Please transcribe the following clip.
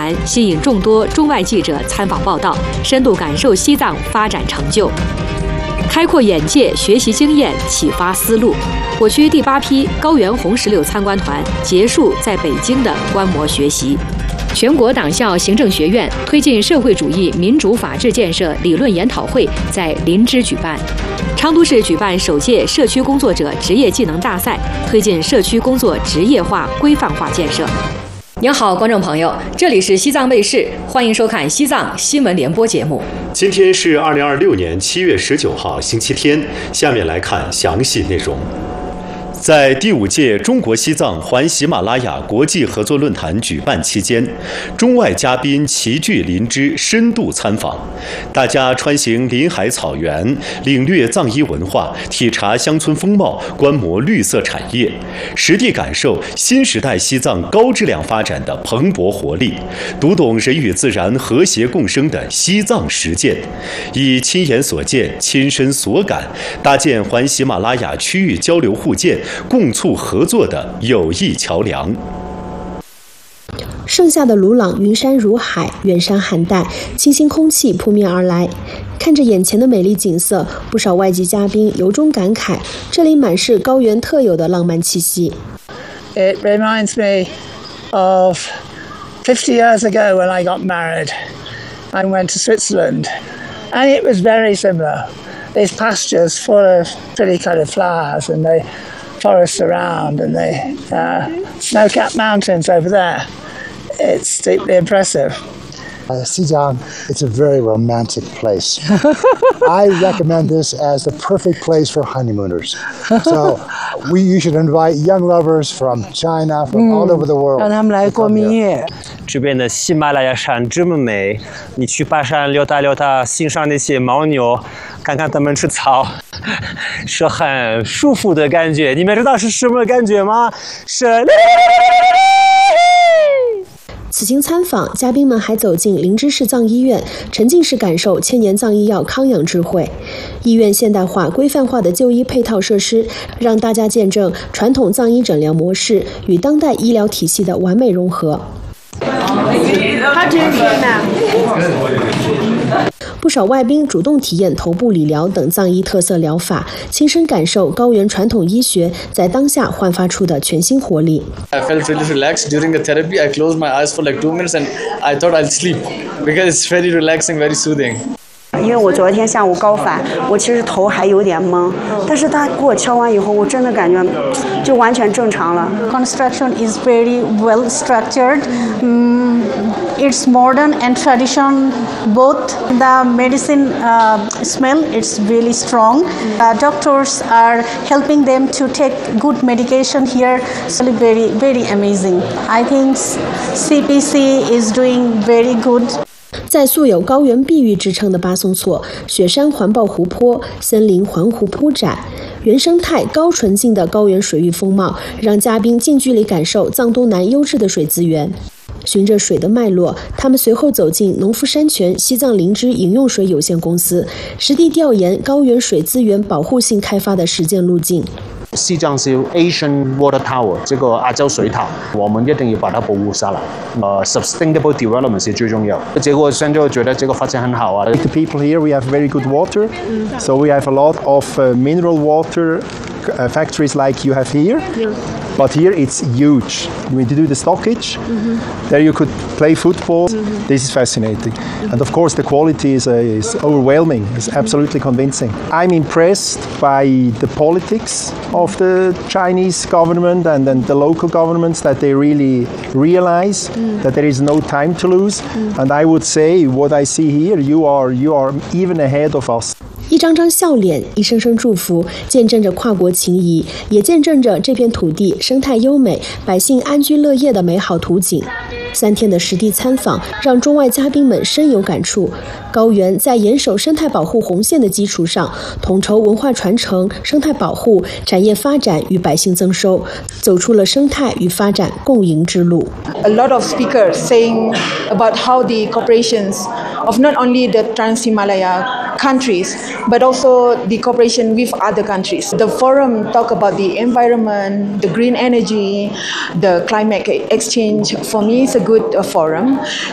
坛吸引众多中外记者参访报道，深度感受西藏发展成就，开阔眼界，学习经验，启发思路。我区第8批高原红石榴参观团结束在北京的观摩学习。全国党校行政学院推进社会主义民主法治建设理论研讨会在林芝举办。昌都市举办首届社区工作者职业技能大赛，推进社区工作职业化、规范化建设。您好，观众朋友，这里是西藏卫视，欢迎收看西藏新闻联播节目。 今天是2026年7月19号，星期天。下面来看详细内容。在第5届中国西藏环喜马拉雅国际合作论坛举办期间，中外嘉宾齐聚林芝，深度参访。大家穿行林海草原，领略藏医文化，体察乡村风貌，观摩绿色产业，实地感受新时代西藏高质量发展的蓬勃活力，读懂人与自然和谐共生的西藏实践，以亲眼所见、亲身所感，搭建环喜马拉雅区域交流互鉴、共促合作的友谊桥梁。 盛夏的鲁朗，云山如海，远山含黛，清新空气扑面而来。看着眼前的美丽景色，不少外籍嘉宾由衷感慨，这里满是高原特有的浪漫气息。 It reminds me of 50 years ago when I got married. I went to Switzerland, and it was very similar. These pastures full of pretty coloured flowers, and the forests around, and the snow-capped mountains over there. It's deeply impressive. Xizang, it's a very romantic place. I recommend this as the perfect place for honeymooners. So you should invite young lovers from China, from all over the world. 让他们来过蜜月。 这边的喜马拉雅山这么美，你去爬山溜达溜达，欣赏那些牦牛，看看它们吃草，是很舒服的感觉。你们知道是什么感觉吗？是。 此行参访，嘉宾们还走进林芝市藏医院，沉浸式感受千年藏医药康养智慧。医院现代化、规范化的就医配套设施，让大家见证传统藏医诊疗模式与当代医疗体系的完美融合。不少外宾主动体验头部理疗等藏医特色疗法，亲身感受高原传统医学在当下焕发出的全新活力。 I felt really relaxed during the therapy. I closed my eyes for like 2 minutes and I thought I'll sleep because it's very relaxing, very soothing. 因为我昨天下午高反，我其实头还有点懵，但是他给我敲完以后，我真的感觉就完全正常了。 Construction is very well structured. It's modern and tradition both. The medicine smell, it's really strong. Doctors are helping them to take good medication here. It's very, very amazing. I think CPC is doing very good. 在素有高原碧玉之称的巴松措，雪山环抱湖泊，森林环湖铺展，原生态高纯净的高原水域风貌，让嘉宾近距离感受藏东南优质的水资源。循着水的脉络，他们随后走进农夫山泉西藏林芝饮用水有限公司，实地调研高原水资源保护性开发的实践路径。 西藏是 Asian Water Tower 这个亚洲水塔，我们一定要把它保护下来。Sustainable development 是最重要。结果现在觉得这个发展很好啊。 The people here, we have very good water, so we have a lot of mineral water factories like you have here. But here it's huge. When you do the stockage, there you could play football. This is fascinating. And of course the quality is overwhelming. It's absolutely convincing. I'm impressed by the politics of the Chinese government and then the local governments that they really realize that there is no time to lose. And I would say what I see here, you are even ahead of us. 一张张笑脸，一声声祝福，见证着跨国情谊，也见证着这片土地生态优美、百姓安居乐业的美好图景。3天的实地参访，让中外嘉宾们深有感触。高原在严守生态保护红线的基础上，统筹文化传承、生态保护、产业发展与百姓增收，走出了生态与发展共赢之路。 A lot of speakers saying about how the cooperations of not only the Trans-Himalaya countries, but also the cooperation with other countries. The forum talk about the environment, the green energy, the climate exchange. For me, it's a good forum.